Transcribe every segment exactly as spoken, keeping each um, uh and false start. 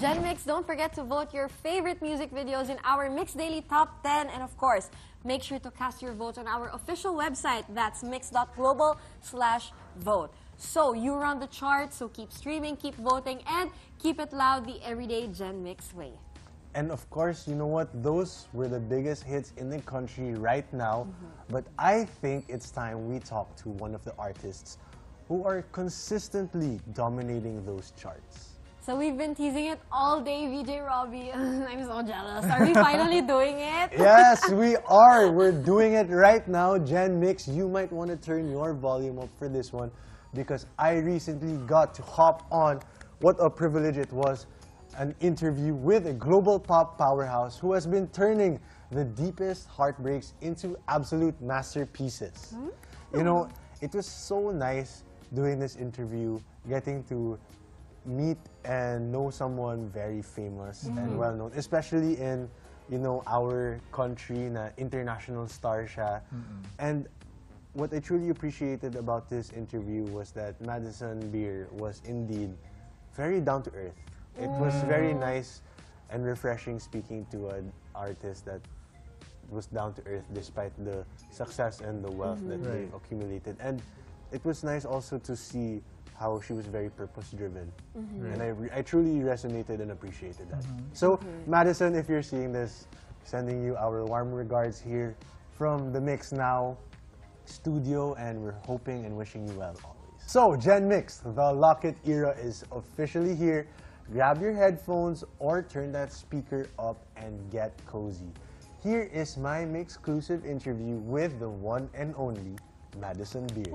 Gen Mix, don't forget to vote your favorite music videos in our Mix Daily Top ten. And of course, make sure to cast your vote on our official website. That's mix dot global slash vote. So, you run the chart, so keep streaming, keep voting, and keep it loud the everyday Gen Mix way. And of course, you know what? Those were the biggest hits in the country right now. Mm-hmm. But I think it's time we talk to one of the artists who are consistently dominating those charts. So we've been teasing it all day, V J Robbie. I'm so jealous. Are we finally doing it? Yes, we are. We're doing it right now. Gen Mix, you might want to turn your volume up for this one because I recently got to hop on. What a privilege it was. An interview with a global pop powerhouse who has been turning the deepest heartbreaks into absolute masterpieces. Mm-hmm. You know, it was so nice doing this interview, getting to meet and know someone very famous mm-hmm. and well-known, especially in, you know, our country na international star siya. Mm-hmm. And what I truly appreciated about this interview was that Madison Beer was indeed very down-to-earth. It was very nice and refreshing speaking to an artist that was down-to-earth despite the success and the wealth mm-hmm. that right. they've accumulated. And it was nice also to see how she was very purpose-driven. Mm-hmm. right. And I, re I truly resonated and appreciated that. Mm-hmm. So, mm-hmm. Madison, if you're seeing this, sending you our warm regards here from the Mix Now studio, and we're hoping and wishing you well always. So, Gen Mix, the Lock-It era is officially here. Grab your headphones or turn that speaker up and get cozy. Here is my Mix-exclusive interview with the one and only Madison Beer.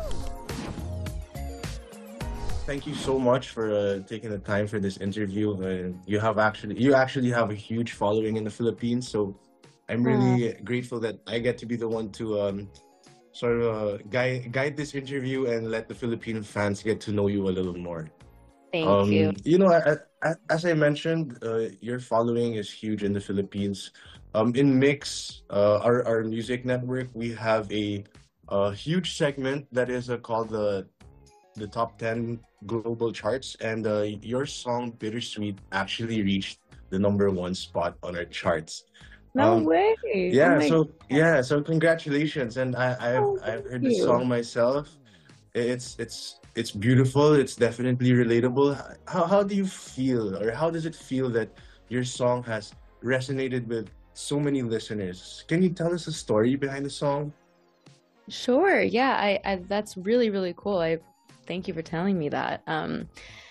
Thank you so much for uh, taking the time for this interview. Uh, you have actually, you actually have a huge following in the Philippines, so I'm really uh. grateful that I get to be the one to um, sort of uh, guide guide this interview and let the Filipino fans get to know you a little more. Thank um, you. You know, I, I, as I mentioned, uh, your following is huge in the Philippines. Um, in Mix, uh, our our music network, we have a, a huge segment that is uh, called the the top ten global charts, and uh, your song "Bittersweet" actually reached the number one spot on our charts. No um, way! Yeah, oh so yeah, so congratulations, and I I've oh, I've heard you. the song myself. It's it's it's beautiful. It's definitely relatable. How how do you feel, or how does it feel that your song has resonated with so many listeners? Can you tell us the story behind the song? Sure. Yeah, I, I that's really really cool. I thank you for telling me that. Um,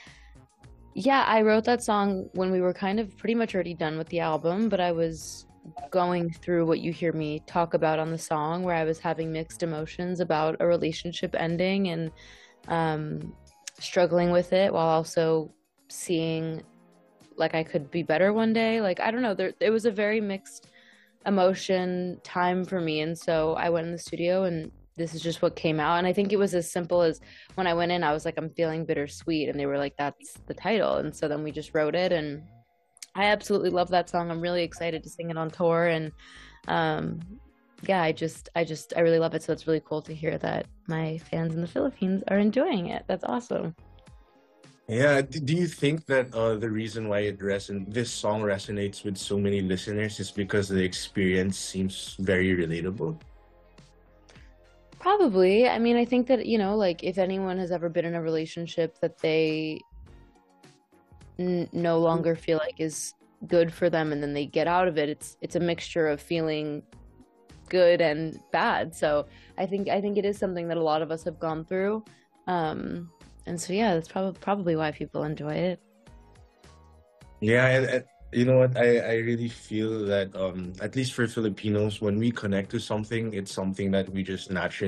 yeah, I wrote that song when we were kind of pretty much already done with the album, but I was going through what you hear me talk about on the song, where I was having mixed emotions about a relationship ending and um, struggling with it while also seeing like I could be better one day. Like, I don't know, there, it was a very mixed emotion time for me. And so I went in the studio and this is just what came out. And I think it was as simple as when I went in, I was like, I'm feeling bittersweet. And they were like, that's the title. And so then we just wrote it, and I absolutely love that song. I'm really excited to sing it on tour. And um, yeah, I just, I just, I really love it. So it's really cool to hear that my fans in the Philippines are enjoying it. That's awesome. Yeah, do you think that uh, the reason why it reson this song resonates with so many listeners is because the experience seems very relatable? Probably. I mean, I think that, you know, like if anyone has ever been in a relationship that they n no longer feel like is good for them, and then they get out of it, it's it's a mixture of feeling good and bad. So I think I think it is something that a lot of us have gone through. Um, and so yeah, that's probably probably why people enjoy it. Yeah, and, and you know what? I, I really feel that um, at least for Filipinos, when we connect to something, it's something that we just naturally